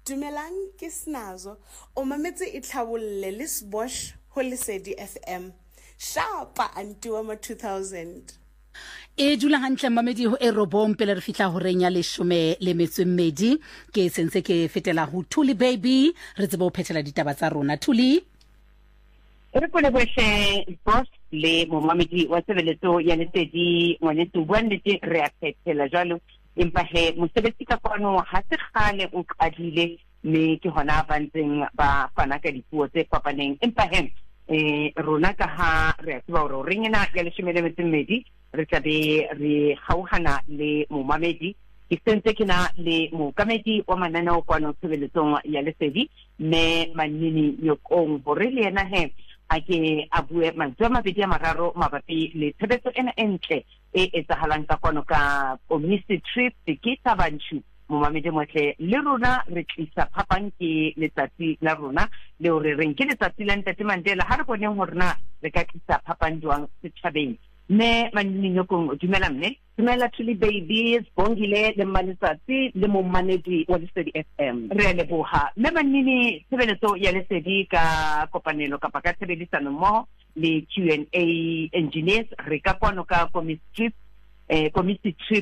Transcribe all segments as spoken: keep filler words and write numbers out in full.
Dumelang ke Snazo, o mametse e tlhabolle le Sbosh ho Lesedi F M. Shapa antiwa ma two thousand. E dula hantle mamedi ho erobong pele re fihla ho renya le shome le metso mmedi ke sense ke fetela ho Thuli baby re tsebe ho phethela ditaba tsa rona. Thuli re pole bohle boss le mo mamedi wa tshebeletso ya Lesedi ngwaneso bua nnete re a phethela jalo empa he mosebetsi ka kwano ha se kgale o qadile le ke hona ba ntseng ba fana ka dipuo tse fapaneng empa he eh rona ka ha re a tseba hore re ngena ya leshome le metso mmedi re tlabe re hauhana le momamedi ke sentse ke na le mokamedi wa mananeo kwano tshebeletsong ya Lesedi me Manini Nyokong hore le yena he a ke a bue mantswe a mabedi a mararo mabapi le tshebetso ena e ntle e etsahalang ka kwano ka Community Trip ke Thabanchu momamedi motle le rona re tlisa phapang ke letsatsi la rona le hore re nke letsatsi la Ntate Mandela ha re boneng hore na re ka tlisa phapang jwang setjhabeng me Manini Nyokong dumela mme dumela Thuli baby Bongile le maletsatsi le momamedi wa Lesedi F M re a leboha me Manini tshebeletso ya Lesedi ka kopanelo kapa ka tshebedisano mmoho le Q and A engineers re ka kwano ka Community Trip eh Community Trip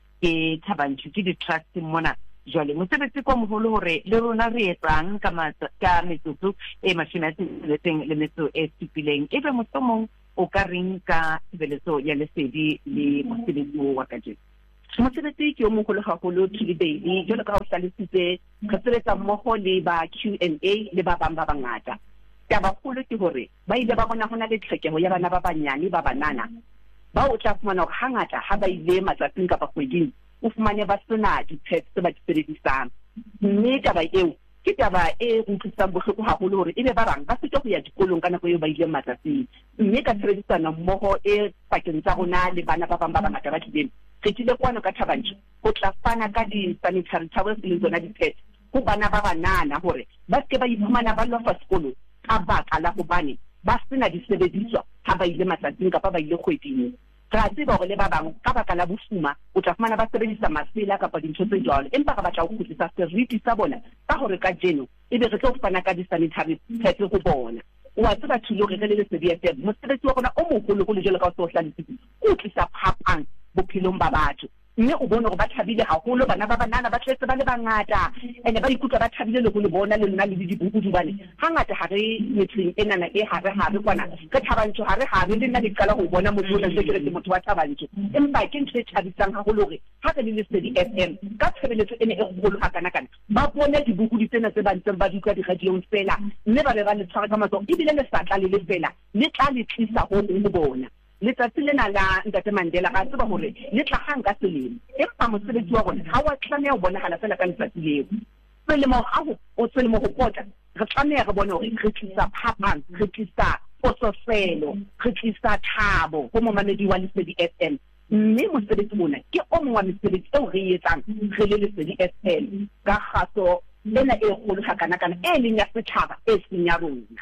ke Thabanchu ke di trust mona jwale mosebetsi kwa moholo hore le rona re etsang ka matsa ka metsotso e mashome a tsheletseng le metso e supileng ebe mohlomong o ka reng ka tshebeletso ya Lesedi le mosebetsi wa ka jeno mosebetsi ke o moholo haholo Thuli baby jwalo ka o hlalositse re sebetsa mmoho le ba Q and A le ba bang ba bangata taba kgolo ke hore ba ile ba bona hona le tlhokeho ya bana ba banyane ba banana ba o tla fumana hore hangata ha ba ile matsatsing kapa kgweding o fumane ba sena di-pets tse ba di sebedisang mme taba eo ke taba e utlwisang bohloko haholo hore ebe ba bang ba fete ho ya dikolong ka nako eo ba ile matsatsing mme ka tshebedisano mmoho e pakeng tsa rona le bana ba bang ba bangata ba dilemo re tlile kwano ka Thabanchu ho tla fana ka di-sanitary towels le tsona di-pets ho bana ba banana hore ba se ba iphumana ba lofa sekolo ka baka la hobane ba sena disebediswa ha ba ile matsatsing kapa ba ile kgweding ra tseba hore le ba bang ka baka la bofuma o tla fumana ba sebedisa masela kapa dintho tse jwalo empa ka batla ho khutlisa seriti sa bona ka hore ka jeno ebe re tlo fana ka di-sanitary pads ho bona wa tseba thulo re le Lesedi F M mosebetsi wa rona o moholo go le jelo ka o hlalositse o tlisa phapang bophelong ba batho mme o bona hore ba thabile haholo bana ba banana ba tletse ba le bangata ene ba ikutlwa ba thabile le go le bona le nna le dibuku di bane hangata ha re metseng enana e ha re ha re kwana ka Thabanchu ha re ha re le nna le qala ho bona motho o ntse ke re motho wa Thabanchu empa ke ntse thabisang haholo hore ha re le Lesedi F M ka tshebeletso ene e kgolo ha kana kana ba bone dibuku di tsena tse ba ntseng ba di utlwa di radio fela mme ba be ba le tshwara ka matso ebile le satla le le fela le tla le tlisa ho le bona letsatsi lena la Ntate Mandela ga tseba hore le tla hang ka selemo empa mosebetsi wa rona ha wa tlameha ho bonahala fela ka letsatsi leo pele mo ha o tsele mo go pota re tlameha re bone hore re tlisa phapang re tlisa pososelo re tlisa thabo ho momamedi wa Lesedi F M mme mosebetsi bona ke o mongwe wa mesebetsi eo re etsang re le Lesedi F M ka kgaso lena e kgolo ha kana kana e leng ya setjhaba e seng ya rona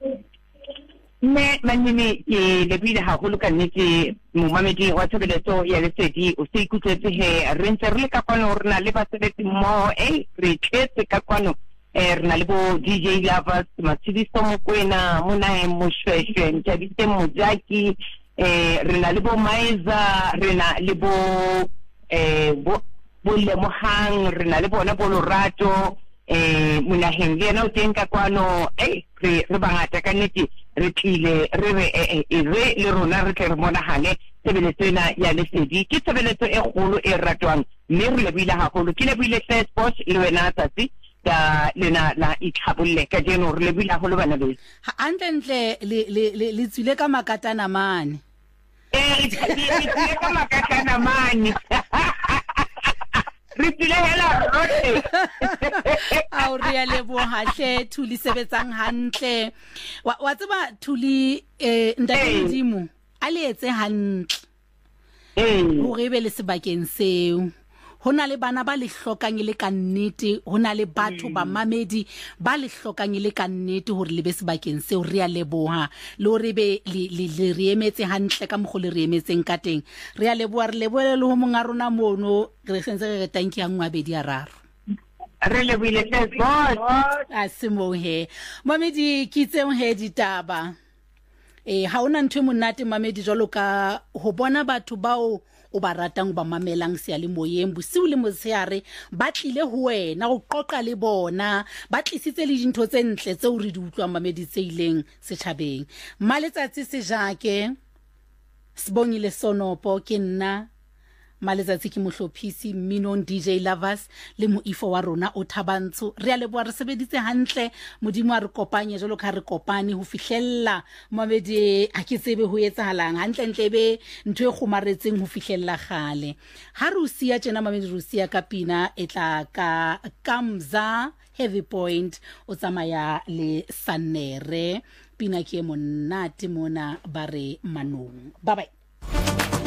me Manini ke lebile haholo ka nnete momamedi wa tshebeletso ya Lesedi o se ikutletse he re ntse re le ka kwano re na le basebetsi mmoho e re tletse ka kwano e re na le bo D J Lovers Matsidiso Mokwena Mona Moshweshwe Ntabise Mojaki e re na le bo Maiza re na le bo e bo bo Lemohang re na le bona bo Lorato e mona henge na o teng ka kwano e re re bangata ka nnete re tlile re re e re le rona re tle re monahale tshebeletso ena ya Lesedi ke tshebeletso e kgolo e ratwang mme re lebile haholo ke lebile Sports le wena tsatsi ka lena la itlhabolle ka jeno re lebile haholo bana be ha ntle le le le tswile ka makatana mane e tswile ka makatana mane re tsile hela rote a re ya leboha hle Thuli sebetsang hantle wa tseba Thuli eh Ntate Modimo a le etse hantle eh hore be le sebakeng seo hona le bana ba le hlokang le ka nnete hona le batho ba mamedi ba le hlokang le ka nnete hore le be sebakeng seo re a leboha le hore be le re emetse hantle ka mogole re emetseng ka teng re a leboha re lebohela le ho monga rona mono re sentse re thank you ngwa bedi ya raro re le buile hle boss a se mo he Mamedi ke tseng he ditaba eh ha ona ntwe monate Mamedi jalo ka ho bona batho bao o ba ratang ba mamelang se le moyeng bosiu le moseare ba tlile ho wena go qoqa le bona ba tlisitse le dintho tse ntle tse o re di utlwang Mamedi tseileng setšhabeng maletsatsi se jake Sibongile Sonopo ke nna maletsatsi ke mohlophisi Minon D J Lovers le moifo wa rona o Thabantsho re a leboa re sebeditse hantle modimo a re kopanye jalo ka re kopane ho fihlella Mamedi a ke tsebe ho etsahalang hantle ntlebe ntwe kgomaretseng ho fihlella gale ha re o sia tjena Mamedi re o sia ka pina etla ka Kamza Heavy Point o tsamaya le Sanere pina ke monate mona bare manong bye bye